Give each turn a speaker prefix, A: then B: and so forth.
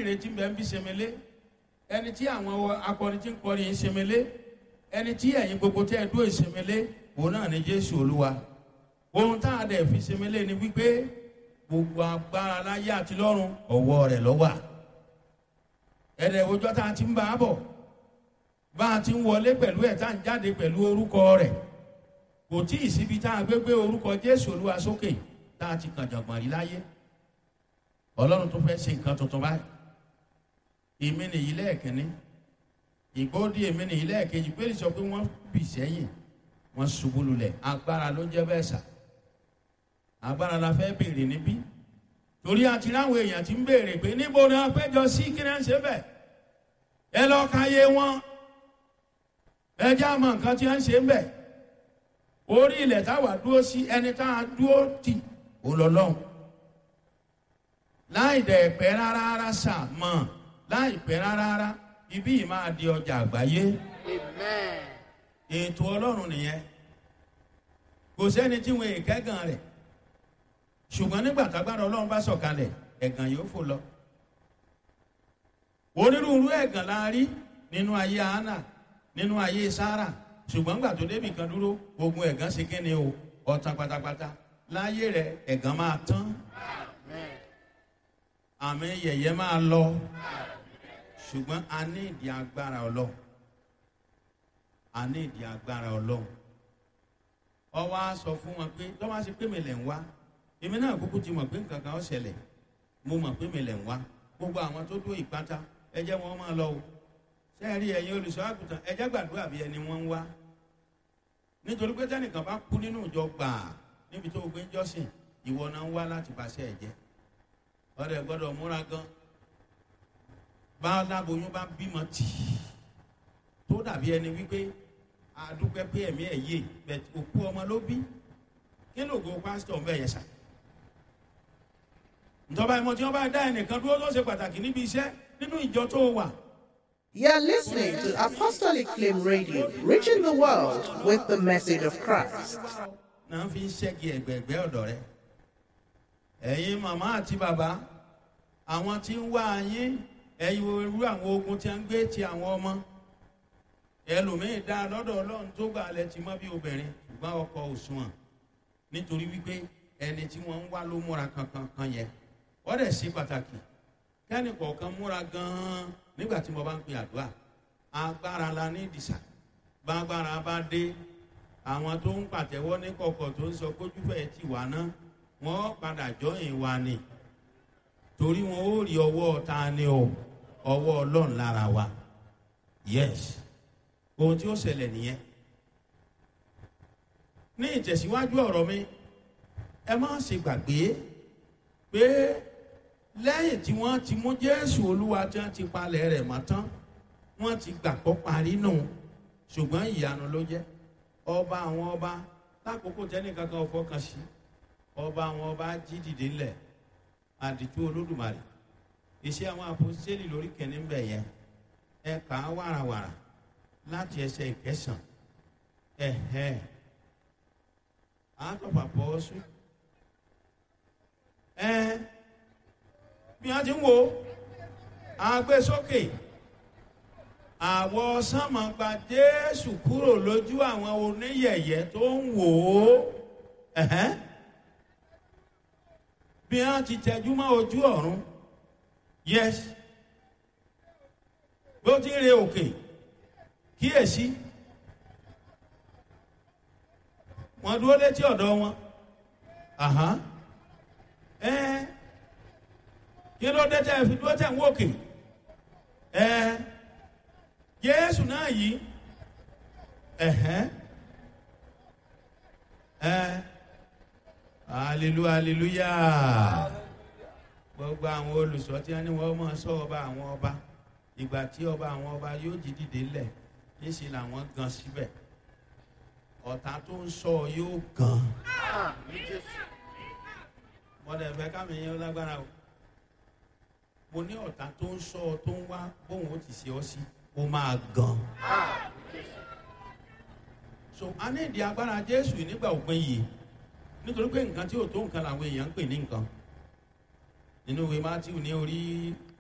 A: ìrètí bẹ́ẹ̀ ń bí semele, ẹni tí àwọn akọrin tí ń kọrin semele, ẹni tí ẹ̀yin gbogbo tẹ́ ẹ dúró semele, òun náà ni Jésù Olúwa. Ohun tá a dẹ̀ fi semele ni wípé gbogbo agbára láyé àti lọ́run ọwọ́ rẹ̀ ló wà. Ẹ̀rẹ̀ òjò tá a ti ń bá a bọ̀, bá a ti ń wọlé pẹ̀lú ẹ̀ tá a ń jáde pẹ̀lú orúkọ rẹ̀. Kò tí ì síbi tá a gbé orúkọ Jésù Olúwa sókè tá a ti kàn jọ̀gbọ̀n rí láyé. Ọlọ́run tó fẹ́ ṣe nǹkan tuntun báyìí. Èmi nìyí lẹ́ẹ̀kínní, ìgbóòdì èmi nìyí lẹ́ẹ̀kejì, pé sọ pé wọ́n bì sẹ́yìn, wọ́n ṣubú lulẹ̀. Agbára ló jẹ́ bẹ́ẹ̀ sà. Agbára la fẹ́ béèrè níbí. Torí àti láwọn èèyàn ti ń béèrè pé níbo ni wọ́n péjọ sí, kí ni wọ́n ṣe bẹ̀. Ẹ lọ ka yé wọn. Ẹ jẹ́ àmọ́ nǹkan tí wọ́n ṣe ń bẹ̀. Orí ilẹ̀ táwa dúró sí, ẹni tá a dúró tì ó lọ lọ́hùn. Láì dẹ̀ pẹ́ rárá sà mọ̀, láì pẹ́ rárá ibí yìí máa di ọjà àgbáyé.
B: Amen.
A: Ètò Ọlọ́run nìyẹn. Kò sẹ́ni tí wọn èkẹ́gàn rẹ̀. Ṣùgbọ́n nígbà tágbára Ọlọ́run bá sọ̀kalẹ̀, ẹ̀gàn yóò fò lọ. Onírúurú ẹ̀gàn la rí nínú ayé Hánà, nínú ayé Sárà. Ṣùgbọ́n gbà tó débì kan dúró, ogun ẹ̀gàn ṣe kíni o, ọ̀tàn pátápátá. Láyé rẹ̀ ẹ̀gàn máa tán. Àmín yẹ̀yẹ́ máa lọ. Ṣùgbọ́n a ní ìdí agbára Ọlọ́run. A ní ìdí agbára Ọlọ́run. Ó wá sọ fún wọn pé tó wá sí pé mi lẹ̀ ń wá. Èmi náà kúkú ti mọ̀ pé nǹkan kan ó ṣẹlẹ̀. Mo mọ̀ pé mi lẹ̀ ń wá. Gbogbo àwọn tó dó ìpátá, ẹ jẹ́ wọn máa lọ o. Ṣé ẹ rí ẹ̀yin olùṣọ́ àgùntàn, ẹ jẹ́ gbàdúrà bí ẹni wọ́n ń wá. Nítorí pé tẹ́nìkan bá kú nínú ìjọ gbàà níbi tó gbé ń jọ́sìn, ìwọ náà ń wá láti bàṣẹ ẹ̀jẹ̀. Ọ̀rẹ́ gbọ́dọ̀ múra gan. Bá aláboyún bá bímọ tì tó dàbí ẹni wípé àdúpẹ́ pé ẹ̀mí ẹ̀ yé bẹ̀ òkú ọmọ ló bí. Kí lóògùn pásítọ̀ ń bẹ̀ yẹn sà? Ìjọba ìmọ̀ tí wọ́n bá dá ẹnìkan dúró tó ṣe pàtàkì níbi iṣẹ́ nínú ìjọ tó wà.
C: You're listening to Apostolic Flame Radio, reaching the world with the message of Christ.
A: Náà fi ń ṣẹ́gi ẹ̀gbẹ̀ẹ̀gbẹ́ ọ̀dọ̀ rẹ̀. Ẹ̀yin màmá àti bàbá, àwọn tí ń wá yín, ẹ̀yin irú àwọn ogun tí a ń gbé ti àwọn ọmọ. Ẹlòmíì dá lọ́dọ̀ Ọlọ́run tó gbà lẹ ti mọ́ bí obìnrin, ṣùgbọ́n ọkọ òṣùwọ̀n. Nítorí wípé ẹni tí wọ́n ń wá ló múra kankan kan yẹn. Wọ́n dẹ̀ ṣe pàtàkì. Kẹ́ni kọ̀ọ̀kan múra gan-an nígbà tí mo bá ń pe àdúrà. Agbára la ní ìdìsà. Bágbára bá dé, àwọn tó ń pàtẹ́wọ́ ní kọ̀kọ̀ tó ń sọ kójú fẹ́ ti wà náà, wọ́n padà jọyìn wa ni. Torí wọn ó rí ọwọ́ ta ni o, ọwọ́ Ọlọ́run lára wa. Yes. Ohun tí ó ṣẹlẹ̀ nìyẹn. Ní ìtẹ̀síwájú ọ̀rọ̀ mi, ẹ má ṣe gbàgbé pé lẹ́yìn tí wọ́n ti mú Jésù Olúwa tí wọ́n ti palẹ̀ rẹ̀ mọ́ tán, wọ́n ti gbàgbọ́ parí nù. Ṣùgbọ́n ìyanu ló jẹ́. Ọba àwọn ọba lákòókò tẹ́nìkan kan fọkàn sí. Ọba àwọn ọba jí dìde ńlẹ̀. Àdìtú Olódùmarè. Iṣẹ́ àwọn àpòstélì lórí kẹ́ni ń bẹ̀ yẹn. Ẹ kà á wàràwàrà láti ẹsẹ̀ ìkẹsàn. Àtọ̀pà pọ̀ sùn. Bí wọ́n ti ń wo agbésókè, àwọ̀ sánmọ̀ gba Jésù kúrò lójú àwọn oníyẹ̀yẹ́ tó ń wò ó. Bí wọ́n ti tẹjú mọ́ ojú ọ̀run, yes, bó ti ń re òkè, kíyèsí, wọ́n dúró létí ọ̀dọ̀ wọn. Kí ló dé tẹ́ fi dúró tẹ̀ ń wòkè? Jésù náà yìí. Hallelujah. Gbogbo àwọn olùṣọ́ tí wọ́n ní wọ́n máa sọ ọba àwọn ọba. Ìgbà tí ọba àwọn ọba yóò jí dìde lẹ̀, níṣẹ́ làwọn gan síbẹ̀. Ọ̀tá tó ń sọ yóò gan. Mọ̀dẹ̀ fẹ́ kámi yẹn lágbára o. Mo ní ọ̀tá tó ń sọ tó ń wá bóun ó ti ṣe ọ sí, ó máa gan. So a ní ìdí agbára Jésù nígbà òpin yìí. Nítorí pé nǹkan tí ò tó nǹkan làwọn èèyàn ń pè ní nǹkan. Nínú ìwé Mátíù ní orí